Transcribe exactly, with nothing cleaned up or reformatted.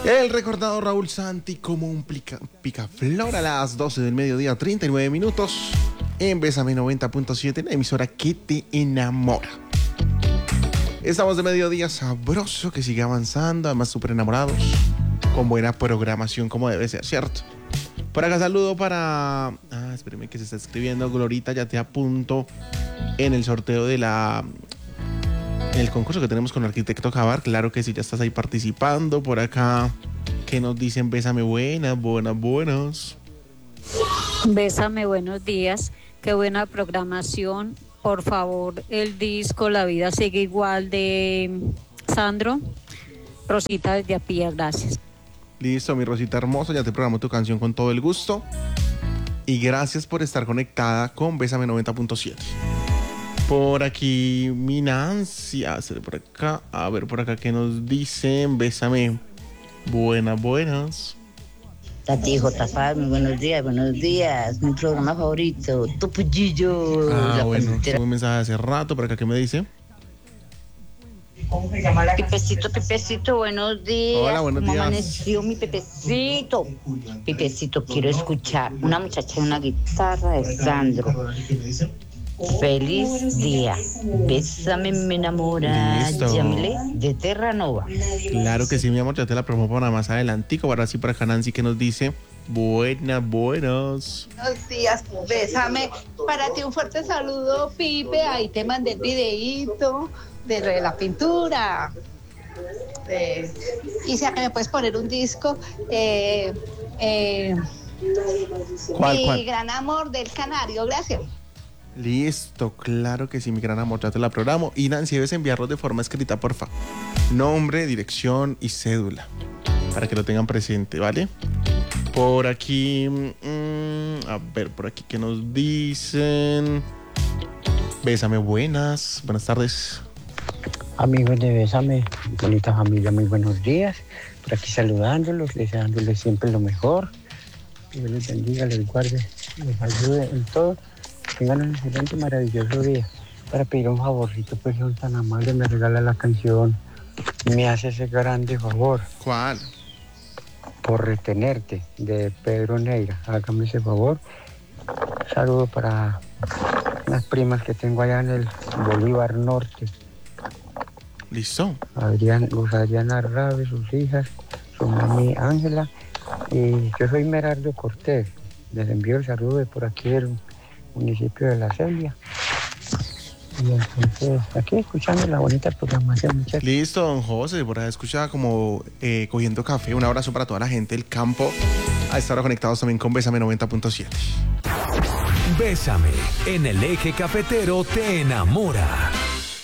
El recordado Raúl Santi como un pica, picaflor a las doce del mediodía, treinta y nueve minutos, en Bésame noventa punto siete, la emisora que te enamora. Estamos de mediodía sabroso, que sigue avanzando, además súper enamorados, con buena programación como debe ser, ¿cierto? Por acá saludo para... Ah, espérame que se está escribiendo. Glorita, ya te apunto en el sorteo de la... el concurso que tenemos con el arquitecto Javar. Claro que sí, ya estás ahí participando. Por acá, que nos dicen bésame buenas, buenas, buenas. Bésame, buenos días. Qué buena programación. Por favor, el disco La vida sigue igual de Sandro. Rosita desde Apía, gracias. Listo, mi Rosita hermosa, ya te programo tu canción con todo el gusto. Y gracias por estar conectada con Bésame noventa punto siete. Por aquí, mi Nancy, a ver por acá, a ver por acá qué nos dicen. Bésame, buenas, buenas. Tati J. Paz, muy buenos días, buenos días. Mi programa favorito, Topollillo. Ah, la bueno, pantera. tengo un mensaje hace rato, por acá, ¿qué me dice? Pipecito, Pipecito, buenos días. Hola, buenos ¿Cómo días. amaneció mi Pepecito? Pipecito, quiero escuchar una muchacha en una guitarra de Sandro. Feliz día. Bésame, me enamora. Listo. Llámele de Terranova. Claro que sí, mi amor, ya te la promo para más adelantico. Ahora sí, por acá Nancy que nos dice buenas, buenas. Buenos días, bésame. Para ti un fuerte saludo, Pipe. Ahí te mandé el videíto de lo de la pintura. Eh, y si acá me puedes poner un disco. Eh, eh, ¿Cuál, mi cuál? gran amor del Canario, gracias. Listo, claro que sí, mi gran amor, ya te la programo. Y Nancy, debes enviarlos de forma escrita, porfa. Nombre, dirección y cédula, para que lo tengan presente, ¿vale? Por aquí, mmm, a ver, por aquí que nos dicen. Bésame, buenas, buenas tardes. Amigos de Bésame, bonita familia, muy buenos días. Por aquí saludándolos, deseándoles siempre lo mejor. Que Dios les bendiga, les guarde, les ayude en todo. Tengan un excelente y maravilloso día. Para pedir un favorcito, pues son tan amables, me regala la canción. Me hace ese grande favor. ¿Cuál? Por retenerte, de Pedro Neira. Hágame ese favor. Un saludo para unas primas que tengo allá en el Bolívar Norte. Listo. Adrián, Luz Adriana Rabe, sus hijas, su mami Ángela. Y yo soy Merardo Cortés. Les envío el saludo de por aquí del municipio de La Celia. Y entonces, aquí escuchando la bonita programación, muchachos. Listo, don José, por ahí escucha como eh, cogiendo café. Un abrazo para toda la gente del campo. A estar conectados también con Bésame noventa punto siete. Bésame, en el eje cafetero te enamora.